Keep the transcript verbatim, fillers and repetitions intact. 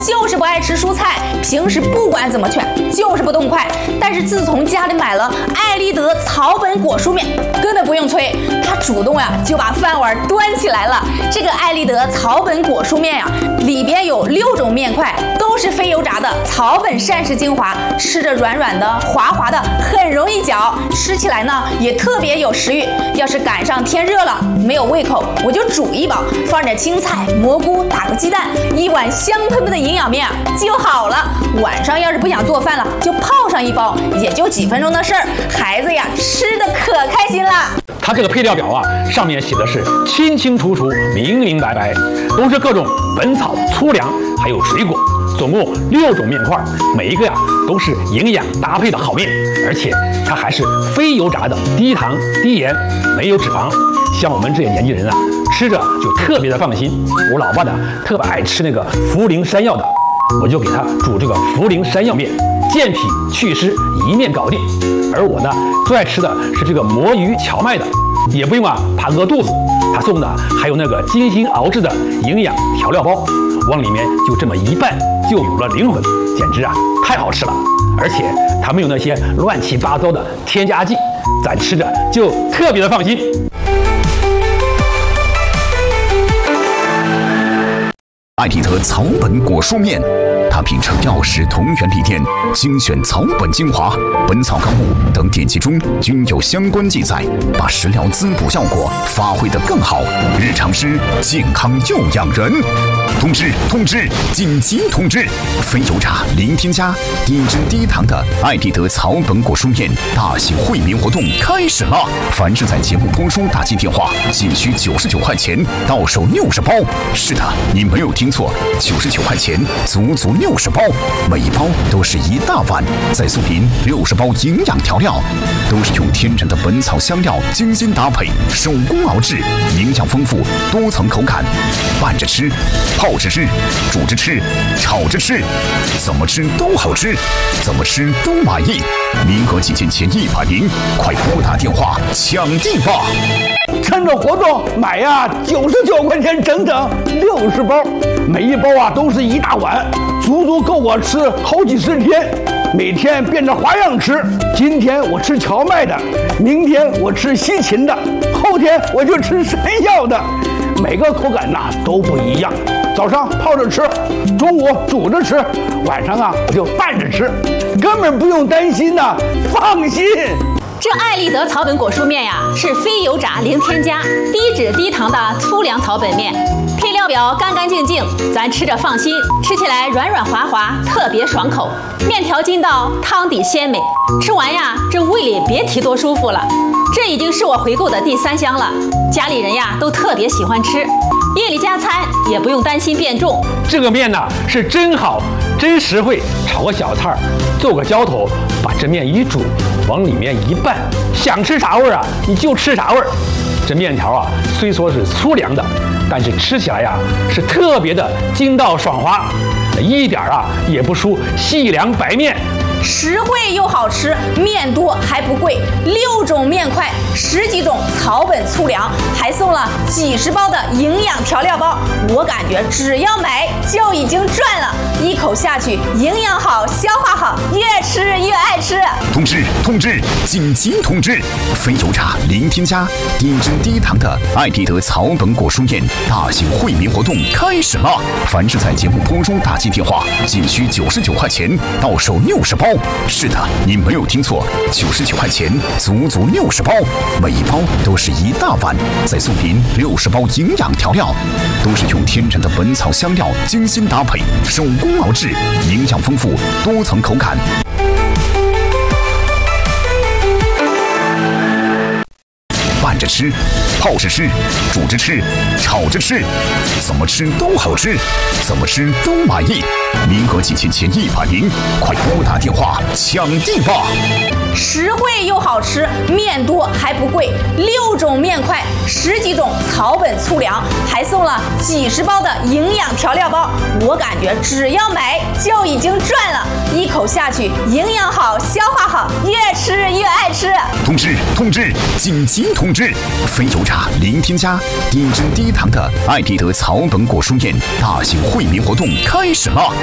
就是不爱吃蔬菜，平时不管怎么劝，就是不动筷。但是自从家里买了艾丽德草本果蔬面，根本不用催，他主动呀就把饭碗端起来了。这个艾丽德草本果蔬面呀，里边有六种面块，都是非油炸的草本膳食精华，吃着软软的、滑滑的，很容易嚼，吃起来呢也特别有食欲。要是赶上天热了，没有胃口，我就煮一包，放点青菜、蘑菇，打个鸡蛋，一碗香喷喷的营养面就好了。晚上要是不想做饭了，就泡上一包，也就几分钟的事儿，孩子呀吃的可开心了。 它这个配料表啊，上面写的是清清楚楚、明明白白，都是各种本草、粗粮，还有水果，总共六种面块，每一个呀都是营养搭配的好面，而且它还是非油炸的，低糖、低盐，没有脂肪。像我们这些年轻人啊，吃着就特别的放心。我老爸呢特别爱吃那个茯苓山药的，我就给他煮这个茯苓山药面，健脾祛湿，一面搞定。而我呢最爱吃的是这个魔芋荞麦的，也不用啊怕饿肚子。他送的还有那个精心熬制的营养调料包，往里面就这么一拌，就有了灵魂，简直啊太好吃了。而且它没有那些乱七八糟的添加剂，咱吃着就特别的放心。 艾丽德草本果蔬面，它秉承药食同源理念，精选草本精华、本草纲目等典籍中均有相关记载，把食疗滋补效果发挥得更好，日常吃健康又养人。通知通知紧急通知！非油炸、零添加、低脂低糖的艾丽德草本果蔬面大型惠民活动开始了！凡是在节目播出打进电话，仅需九十九块钱，到手六十包。是的，你没有听错，九十九块钱，足足六十包，每一包都是一大碗，再送您六十包营养调料，都是用天然的本草香料精心搭配，手工熬制，营养丰富，多层口感，拌着吃，泡着吃，煮着吃，炒着吃，怎么吃都好吃，怎么吃都满意。名额仅限前一百名，快拨打电话抢地吧！ 趁着活动买呀，九十九块钱整整六十包，每一包啊都是一大碗，足足够我吃好几十天。每天变着花样吃，今天我吃荞麦的，明天我吃西芹的，后天我就吃山药的，每个口感呐都不一样。早上泡着吃，中午煮着吃，晚上啊我就拌着吃，根本不用担心呐，放心。 这艾丽德草本果蔬面呀，是非油炸、零添加、低脂低糖的粗粮草本面，配料表干干净净，咱吃着放心，吃起来软软滑滑，特别爽口。面条筋道，汤底鲜美，吃完呀，这胃里别提多舒服了。这已经是我回购的第三箱了，家里人呀都特别喜欢吃，夜里加餐也不用担心变重。 这个面呢是真好，真实惠，炒个小菜，做个浇头，把这面一煮，往里面一拌，想吃啥味儿啊你就吃啥味儿。这面条啊虽说是粗粮的，但是吃起来呀是特别的筋道爽滑，一点啊也不输细粮白面。 实惠又好吃，面多还不贵，六种面块，十几种草本粗粮，还送了几十包的营养调料包。我感觉只要买就已经赚了，一口下去，营养好，消化好，越吃越爱吃。 通知通知紧急通知！非油炸、零添加、低脂低糖的艾丽德草本果蔬面大型惠民活动开始了！凡是在节目播出打进电话，仅需九十九块钱，到手六十包。是的，你没有听错，九十九块钱，足足六十包，每一包都是一大碗，再送您六十包营养调料，都是用天然的本草香料精心搭配，手工熬制，营养丰富，多层口感。拌着吃，泡着吃，煮着吃，炒着吃，怎么吃都好吃，怎么吃都满意。名额仅限前一百名，快拨打电话抢地吧！ 实惠又好吃，面多还不贵，六种面块，十几种草本粗粮，还送了几十包的营养调料包。我感觉只要买就已经赚了，一口下去，营养好，消化好，越吃越爱吃。 通知通知紧急通知！非油炸、零添加、低脂低糖的艾丽德草本果蔬面大型惠民活动开始了！